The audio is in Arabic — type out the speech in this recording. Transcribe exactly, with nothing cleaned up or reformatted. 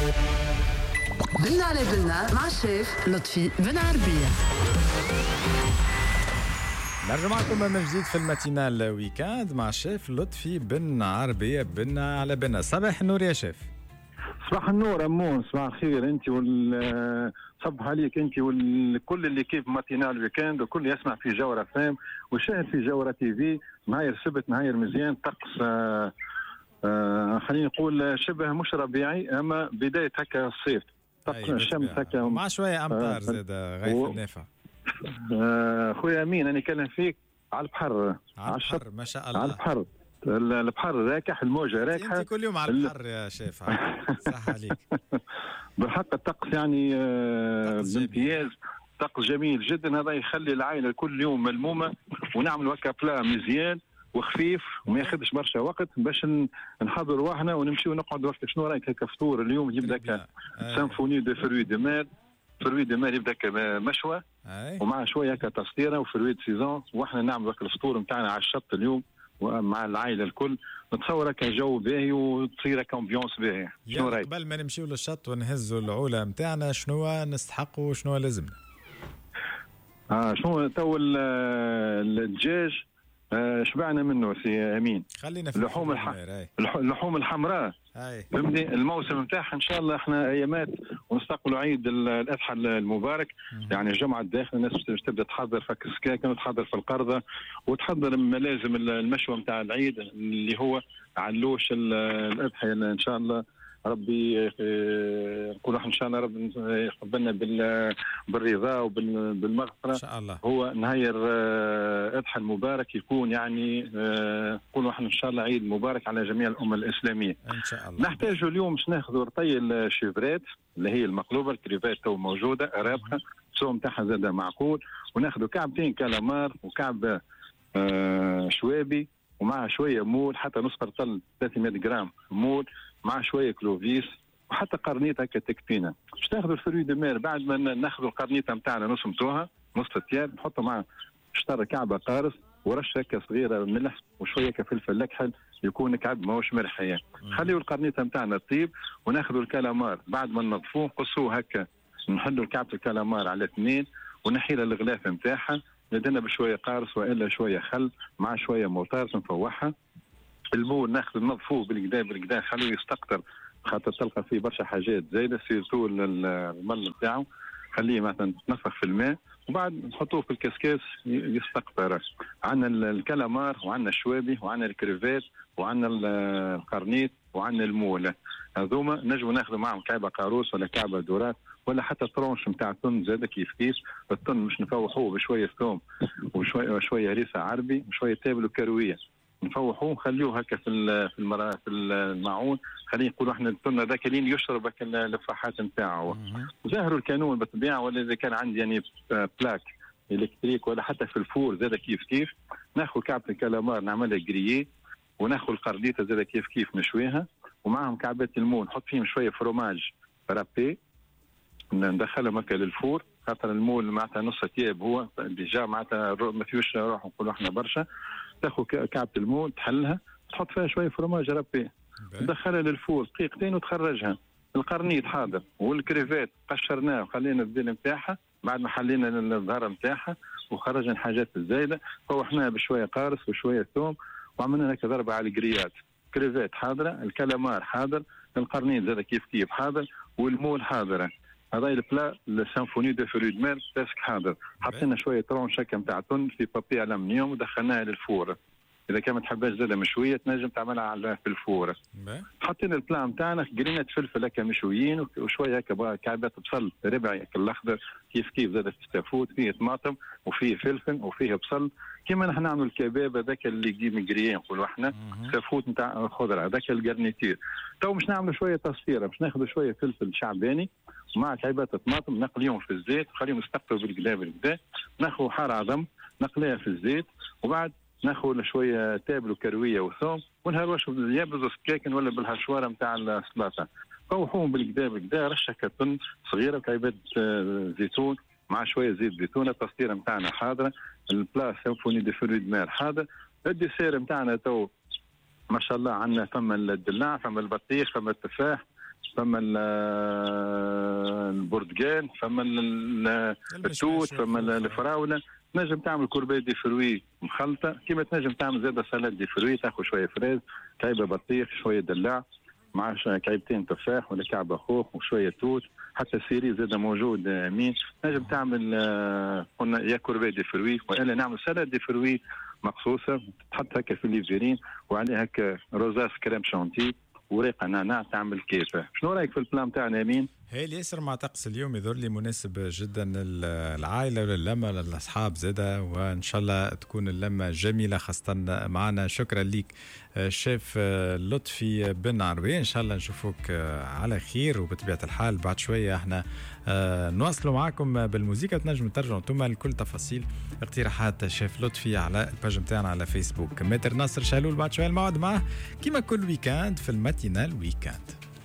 بنا على بنا مع الشيف لطفي بن عربية. نرجع معكم من جديد في الماتينال ويكاند مع الشيف لطفي بن عربية. بنا على بنا. صباح النور يا شيف. صباح النور أمون. صباح الخير أنت وال صبح عليك أنت والكل اللي كيف ماتينال ويكاند وكل يسمع في جورة فام وشاهد في جورة تي في. نهاير سبت نهاير مزيان طقس آه آه خلينا نقول شبه مش ربيعي أما بداية هكا الصيف. طقس الشمس هكا مع شوية أمطار آه زاد غيث و... النافع. آه خويا أمين أنا كلم فيك على البحر على البحر ما شاء الله. على البحر البحر راكح الموجة راكحة. أنت كل يوم على البحر يا شيف. صح عليك. بالحق الطقس يعني آه بامتياز. طقس جميل جدا. هذا يخلي العائلة كل يوم ملمومة ونعمل وكا بلا مزيان وخفيف وما ياخذش برشا وقت باش نحضر رواحنا ونمشي ونقعد وقت. شنو رايك هكا فطور اليوم يبدا سيمفوني دو فروي دو مير. فروي دو مير يبدا مشوى ومع شويه هكا تسطيره وفروي دو سيزون واحنا نعمل وقت الفطور نتاعنا على الشط اليوم ومع العائله الكل. نتصور هكا جو باهي وتصير هكا امبيونس باهي. شنو رايك؟ قبل ما نمشيو للشط ونهزوا العوله نتاعنا شنو نستحقوا وشنو لازمنا؟ اه شنو تو الدجاج آه شبعنا منه سي امين. خلينا في اللحوم الح... اللحوم الحمراء فهمتني. الموسم نتاعها ان شاء الله احنا ايامات ونستقبلوا عيد الاضحى المبارك. مم. يعني الجمعه الداخل الناس تبدا تحضر فك السكاكن وتحضر في القرضه وتحضر ملازم المشوى نتاع العيد اللي هو علوش الاضحى ان شاء الله. ربي نقول ان شاء الله ربي يقبلنا بالرضا وبالمغفره ان شاء الله. هو نهاير اضحى المبارك يكون يعني نقولوا احنا ان شاء الله عيد مبارك على جميع الامه الاسلاميه ان شاء الله. نحتاج اليوم باش ناخذوا رطي الشيفرات اللي هي المقلوبه الكريفات تو موجوده رابحه السوم تاعها زاد معقول. وناخذوا كعبتين كالامار وكعب شوابي ومع شويه مول حتى نص قرطل ثلاثمية جرام مول مع شويه كلوفيس وحتى قرنيطه هكا تكفينا. باش تاخذوا الفروي دو مير بعد ما ناخذوا القرنيطه نتاعنا نصمتوها نص ثياب نحطوا مع شطر كعبه قارص ورشه هكا صغيره ملح وشويه كفلفل اكحل يكون كعب ماهوش مرح. يعني خليوا القرنيطه نتاعنا تطيب وناخذوا الكالامار بعد ما ننظفوه نقصوه هكا نحلوا كعبه الكالامار على اثنين ونحيل الغلاف نتاعها ندهنها بشويه قارص والا شويه خل مع شويه موطار نفوحها. المول ناخذ ننظفوه بالكدا بالكدا خليه يستقطر خاطر تلقى فيه برشا حاجات زايده سيرتو المل نتاعو خليه مثلا تنفخ في الماء وبعد نحطوه في الكاسكاس يستقطر. عندنا الكالامار وعندنا الشوابي وعندنا الكريفات وعندنا القرنيط وعندنا المول. هذوما نجموا ناخذوا معهم كعبه قاروس ولا كعبه دورات ولا حتى ترونش نتاع الثوم زاد كيف كيف. الثوم مش نفوحوه بشويه ثوم وشويه شويه هريسه عربي وشويه تابل وكرويه نفوحوه نخليوه هكا في في المرا في الماعون. خلينا نقولوا احنا الثوم هذاك لين يشرب هكا اللفاحات نتاعو. زهروا الكانون بالطبيعه ولا اذا كان عندي يعني بلاك الكتريك ولا حتى في الفور زاد كيف كيف. ناخذ كعبه الكالامار نعملها جرييه وناخذ القرديطه زاد كيف كيف نشويها ومعهم كعبات المون نحط فيهم شويه فروماج رابي ندخلهم هكا للفور خاطر المول معناتها نص ثياب هو ديجا معناتها ما فيهوش روح نقولوا احنا برشا. تاخذ كعبه المول تحلها تحط فيها شويه فروماج رابي تدخلها للفور دقيقتين وتخرجها. القرنيط حاضر والكريفات قشرناه وخلينا الذيل نتاعها بعد ما حلينا الظهر نتاعها وخرجنا الحاجات الزايده فوحناها بشويه قارص وشويه ثوم وعملنا هكا ضربه على الجريات. كريفات حاضره الكالامار حاضر القرنيط زاد كيف كيف حاضر والمول حاضره. هذا البلا السيمفوني دو فروي دو مير تاسك حاضر. حطينا شويه طرونش هكا نتاع تن في بابي الومنيوم ودخلناها للفور. اذا كان ما تحبهاش زاده مشويه تنجم تعملها على في الفور. حطينا البلا نتاعنا قرينه فلفل هكا مشويين وشويه هكا كعبات بصل ربعي هكا الاخضر كيف كيف زاد في السافوت فيه طماطم وفيه فلفل وفيه بصل كيما نحن نعملوا الكباب هذاك اللي يجي مقريين نقولوا احنا سافوت نتاع الخضره هذاك الجرنيتير. تو مش نعملوا شويه تصفيره باش ناخذوا شويه فلفل شعباني مع كعبات الطماطم نقليهم في الزيت وخليهم يستقطروا بالكدا بالكدا. ناخذ حار عظم نقليها في الزيت وبعد ناخذ شويه تابل وكرويه وثوم ونهروش يا بالسكاكن ولا بالهشواره نتاع السلطه. فوحوهم بالكدا بالكدا رشه كتن صغيره وكعبات زيتون مع شويه زيت زيتونه. التصديره نتاعنا حاضره. البلا سيمفوني دي فروي دو مير حاضر. الديسير نتاعنا تو ما شاء الله عندنا ثم الدلاع ثم البطيخ ثم التفاح فما البرتقال، فما التوت، فما الفراوله. تنجم تعمل كوربي دي فروي مخلطه، كيما تنجم تعمل زاده سلاد دي فروي، تاخذ شويه فريز، كعبه بطيخ، شويه دلع، مع كعبتين تفاح ولا كعبه خوخ وشويه توت، حتى السيري زاده موجود امين. تنجم تعمل قلنا يا كوربي دي فروي والا نعمل سلاد دي فروي مقصوصه، تحط هكا في الليفيرين وعليها هكا روزاس كريم شانتي وريقه نعناع، تعمل كيفه. شنو رايك في البلان تاعنا امين؟ هي الياسر مع طقس اليوم يظهر لي مناسب جدا للعائله وللمه للاصحاب زاده، وان شاء الله تكون اللمه جميله خاصه معنا. شكرا لك شيف لطفي بن عربية، ان شاء الله نشوفوك على خير. وبطبيعه الحال بعد شويه احنا نواصلوا معكم بالموسيقى، تنجموا ترجعوا انتم لكل تفاصيل اقتراحات شيف لطفي على الباج نتاعنا على فيسبوك. متر ناصر شالول بعد شويه الموعد معه كيما كل ويكاند في الماتينال ويكاند.